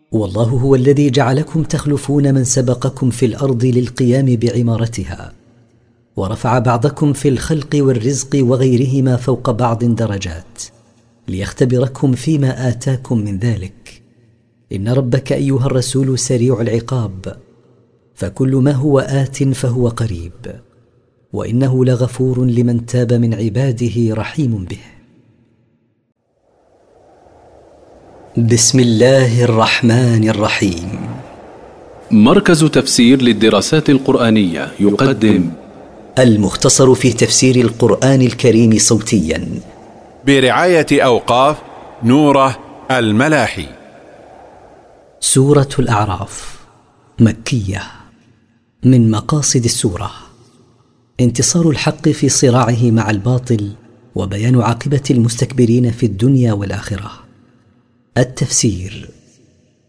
والله هو الذي جعلكم تخلفون من سبقكم في الأرض للقيام بعمارتها، ورفع بعضكم في الخلق والرزق وغيرهما فوق بعض درجات ليختبركم فيما آتاكم من ذلك. إن ربك أيها الرسول سريع العقاب، فكل ما هو آت فهو قريب، وإنه لغفور لمن تاب من عباده رحيم به. بسم الله الرحمن الرحيم. مركز تفسير للدراسات القرآنية يقدم المختصر في تفسير القرآن الكريم صوتيا برعاية أوقاف نوره الملاحي. سورة الأعراف مكية. من مقاصد السورة انتصار الحق في صراعه مع الباطل، وبيان عاقبة المستكبرين في الدنيا والآخرة. التفسير: